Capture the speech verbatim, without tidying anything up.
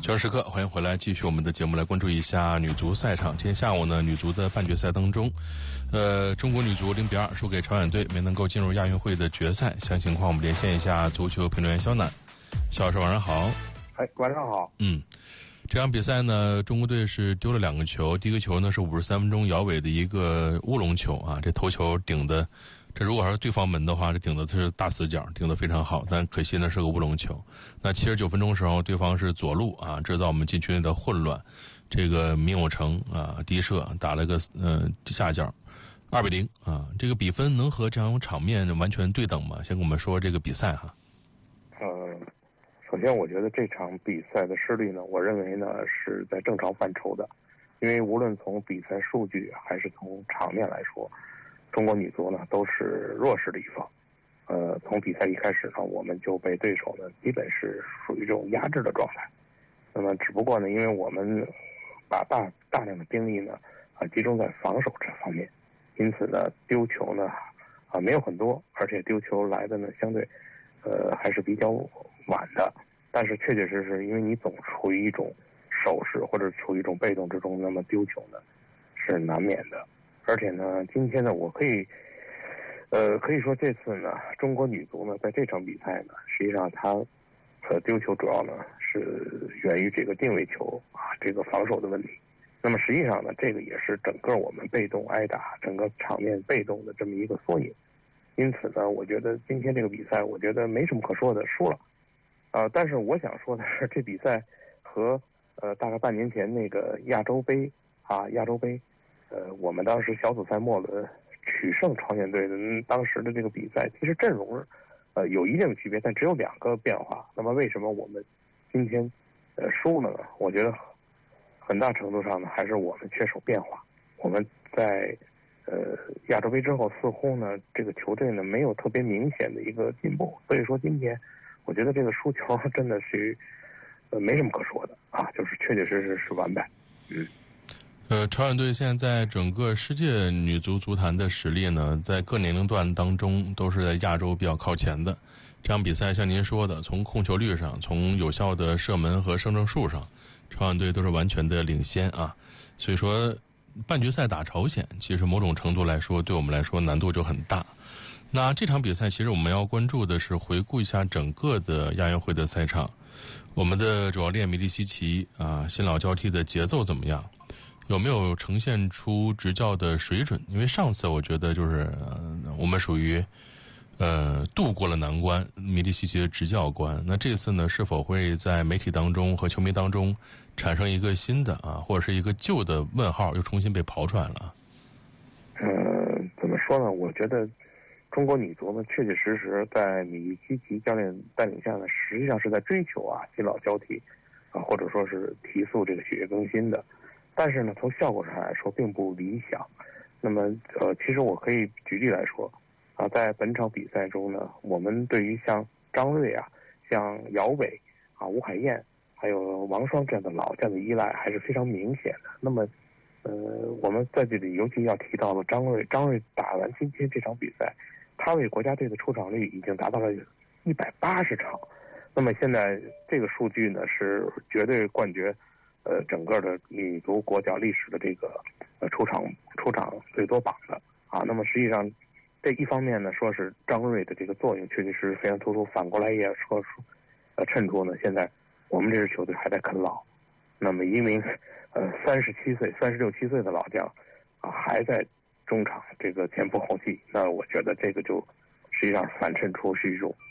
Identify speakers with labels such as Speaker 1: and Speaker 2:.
Speaker 1: 交通时刻，欢迎回来，继续我们的节目，来关注一下女足赛场。今天下午呢，女足的半决赛当中，呃，中国女足零比二输给朝鲜队，没能够进入亚运会的决赛。详情况我们连线一下足球评论员肖楠。肖老师晚上好。
Speaker 2: 哎，晚上好。
Speaker 1: 嗯，这场比赛呢，中国队是丢了两个球，第一个球呢是五十三分钟姚伟的一个乌龙球啊，这头球顶的。这如果要是对方门的话，这顶的是大死角，顶得非常好，但可惜呢是个乌龙球。那七十九分钟的时候，对方是左路啊，制造我们禁区内的混乱。这个闵永成啊低射打了个呃下角，二比零啊。这个比分能和这场场面完全对等吗？先跟我们说这个比赛哈。
Speaker 2: 呃，首先我觉得这场比赛的失利呢，我认为呢是在正常范畴的，因为无论从比赛数据还是从场面来说。中国女足呢都是弱势的一方，呃，从比赛一开始呢，我们就被对手呢基本是属于这种压制的状态。那么只不过呢，因为我们把大大量的兵力呢啊集中在防守这方面，因此呢丢球呢啊没有很多，而且丢球来的呢相对呃还是比较晚的。但是确确实实，因为你总处于一种守势或者处于一种被动之中，那么丢球呢是难免的。而且呢，今天呢，我可以，呃，可以说这次呢，中国女足呢，在这场比赛呢，实际上她，呃，丢球主要呢是源于这个定位球啊，这个防守的问题。那么实际上呢，这个也是整个我们被动挨打，整个场面被动的这么一个缩影。因此呢，我觉得今天这个比赛，我觉得没什么可说的，输了。啊、呃，但是我想说的是，这比赛和呃大概半年前那个亚洲杯啊，亚洲杯。呃，我们当时小组赛末轮取胜朝鲜队的、嗯、当时的这个比赛，其实阵容呃有一定的区别，但只有两个变化。那么为什么我们今天呃输了呢？我觉得很大程度上呢，还是我们缺少变化。我们在呃亚洲杯之后，似乎呢这个球队呢没有特别明显的一个进步。所以说今天，我觉得这个输球真的是呃没什么可说的啊，就是确确实实是完败。嗯。
Speaker 1: 呃，朝鲜队现在在整个世界女足足坛的实力呢，在各年龄段当中都是在亚洲比较靠前的。这场比赛像您说的，从控球率上，从有效的射门和胜正数上，朝鲜队都是完全的领先啊。所以说，半决赛打朝鲜，其实某种程度来说，对我们来说难度就很大。那这场比赛，其实我们要关注的是回顾一下整个的亚运会的赛场，我们的主教练米利西奇啊，新老交替的节奏怎么样？有没有呈现出执教的水准？因为上次我觉得就是、呃、我们属于呃度过了难关，米利西奇的执教关。那这次呢，是否会在媒体当中和球迷当中产生一个新的啊，或者是一个旧的问号又重新被刨出来了？
Speaker 2: 呃，怎么说呢？我觉得中国女足呢，确确实实在米利西奇教练带领下呢，实际上是在追求啊新老交替啊，或者说是提速这个血液更新的。但是呢，从效果上来说并不理想。那么，呃，其实我可以举例来说，啊，在本场比赛中呢，我们对于像张睿啊、像姚伟啊、吴海燕，还有王霜这样的老将的依赖还是非常明显的。那么，呃，我们在这里尤其要提到了张睿，张睿打完今天这场比赛，他为国家队的出场率已经达到了一百八十场。那么现在这个数据呢，是绝对冠绝。呃，整个的女足国脚历史的这个呃出场出场最多榜的啊，那么实际上这一方面呢，说是张睿的这个作用确实是非常突出，反过来也说出呃衬出呢，现在我们这支球队还在啃老，那么一名呃三十七岁、三十六七岁的老将啊，还在中场这个前仆后继，那我觉得这个就实际上反衬出是一种